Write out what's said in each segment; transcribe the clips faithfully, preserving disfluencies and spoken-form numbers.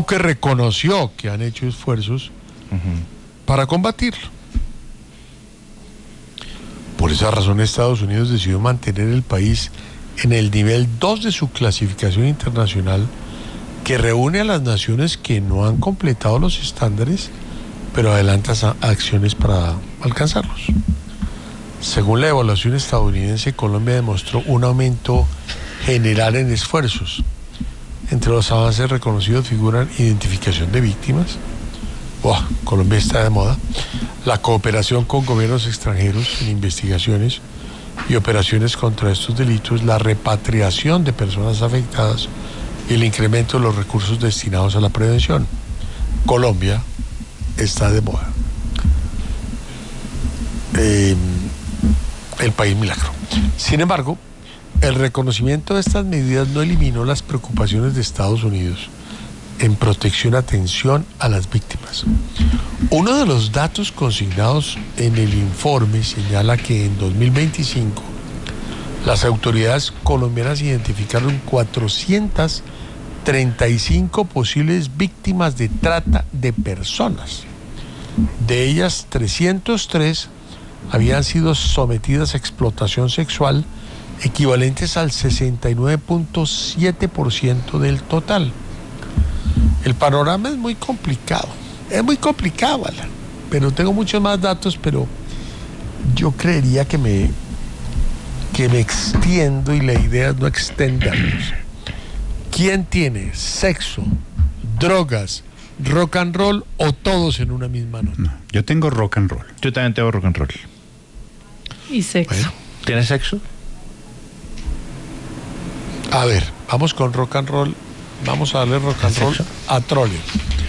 que reconoció que han hecho esfuerzos uh-huh. para combatirlo. Por esa razón Estados Unidos decidió mantener el país en el nivel dos de su clasificación internacional, que reúne a las naciones que no han completado los estándares, pero adelanta acciones para alcanzarlos. Según la evaluación estadounidense, Colombia demostró un aumento general en esfuerzos. Entre los avances reconocidos figuran identificación de víctimas. Buah, Colombia está de moda. La cooperación con gobiernos extranjeros en investigaciones y operaciones contra estos delitos, la repatriación de personas afectadas y el incremento de los recursos destinados a la prevención. Colombia está de moda. Eh, el país milagro. Sin embargo, el reconocimiento de estas medidas no eliminó las preocupaciones de Estados Unidos en protección, atención a las víctimas. Uno de los datos consignados en el informe señala que en dos mil veinticinco las autoridades colombianas identificaron cuatrocientas treinta y cinco posibles víctimas de trata de personas. De ellas, trescientas tres habían sido sometidas a explotación sexual, equivalentes al sesenta y nueve punto siete por ciento del total. El panorama es muy complicado, es muy complicado, Alan, pero tengo muchos más datos, pero yo creería que me, que me extiendo y la idea es no extendernos. ¿Quién tiene sexo, drogas, rock and roll o todos en una misma nota? No, yo tengo rock and roll. Yo también tengo rock and roll. ¿Y sexo? Bueno. ¿Tienes sexo? A ver, vamos con rock and roll. Vamos a darle rock and roll a Trolio.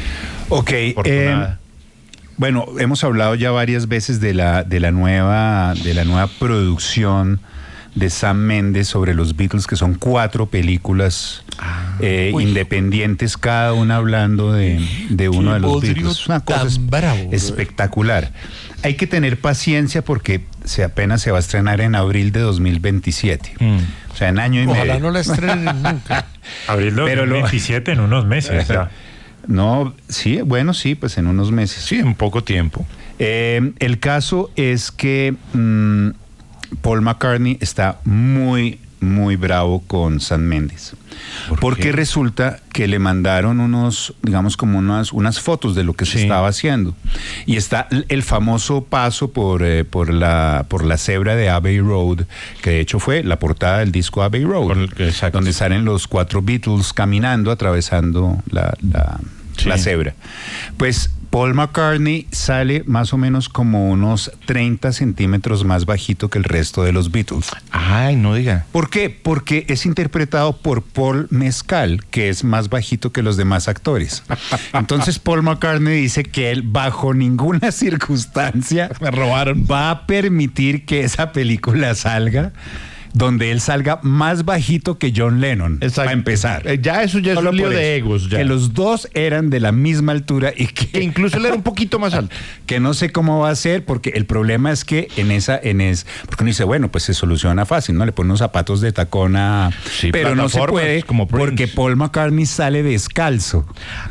Ok, eh, bueno, hemos hablado ya varias veces de la, de la nueva, de la nueva producción de Sam Mendes sobre los Beatles, que son cuatro películas ah, eh, independientes, cada una hablando de, de uno de los Beatles. Una cosa es, bravo, espectacular. Hay que tener paciencia porque se apenas se va a estrenar en abril de dos mil veintisiete. Mm. O sea, en año y Ojalá medio. Ojalá no la estrenen nunca. Abril de dos mil veintisiete, en unos meses. Ya. No, sí, bueno, sí, pues en unos meses. Sí, en poco tiempo. Eh, el caso es que mmm, Paul McCartney está muy, muy bravo con Sam Mendes. ¿Por porque qué? Resulta que le mandaron unos, digamos, como unas, unas fotos de lo que sí. se estaba haciendo. Y está el famoso paso por, eh, por, la, por la cebra de Abbey Road, que de hecho fue la portada del disco Abbey Road, el, donde salen los cuatro Beatles caminando, atravesando la, la, sí. la cebra. Pues Paul McCartney sale más o menos como unos treinta centímetros más bajito que el resto de los Beatles. Ay, no diga. ¿Por qué? Porque es interpretado por Paul Mescal, que es más bajito que los demás actores. Entonces Paul McCartney dice que él bajo ninguna circunstancia me robaron, va a permitir que esa película salga donde él salga más bajito que John Lennon. Exacto. Para empezar. Eh, ya eso ya es Solo un lío de egos. Ya. Que los dos eran de la misma altura y que, que incluso él era un poquito más alto. Que no sé cómo va a ser, porque el problema es que en esa, en es, porque uno dice, bueno, pues se soluciona fácil, ¿no? Le pone unos zapatos de tacón a... Sí, pero no se puede, como porque Paul McCartney sale descalzo.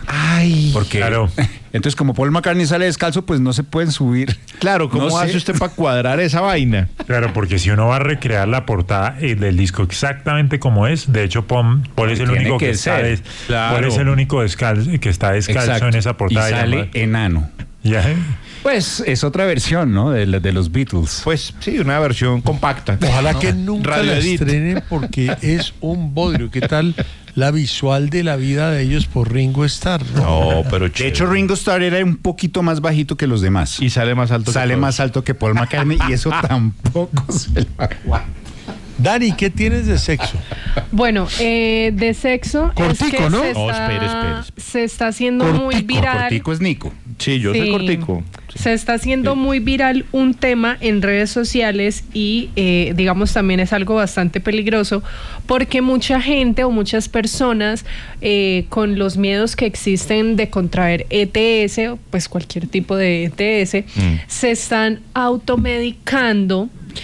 Ay, porque, claro. Entonces, como Paul McCartney sale descalzo, pues no se pueden subir. Claro, ¿cómo no hace sé. usted para cuadrar esa vaina? Claro, porque si uno va a recrear la portada del disco exactamente como es, de hecho Paul, Paul es el único que, que está des, claro. Paul es el único descalzo, que está descalzo Exacto. en esa portada. Y sale llamada. enano. ¿Ya? Pues es otra versión, ¿no? De, de los Beatles. Pues sí, una versión compacta. Ojalá ¿no? que nunca Radio la estrenen porque es un bodrio. ¿Qué tal la visual de la vida de ellos por Ringo Starr? No, no pero de hecho Ringo Starr era un poquito más bajito que los demás. Y sale más alto. Sale que más alto que Paul McCartney y eso tampoco se lo aguanta. Dani, ¿qué tienes de sexo? Bueno, eh, de sexo cortico, es que ¿no? se, oh, está, espere, espere, espere. se está haciendo cortico, muy viral. Cortico es Nico. Sí, yo sí. soy cortico. Sí. Se está haciendo sí. muy viral un tema en redes sociales y eh, digamos también es algo bastante peligroso porque mucha gente o muchas personas eh, con los miedos que existen de contraer E T S, pues cualquier tipo de E T S, mm. se están automedicando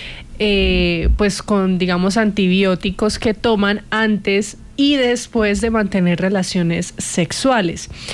Eh, pues con digamos antibióticos que toman antes y después de mantener relaciones sexuales.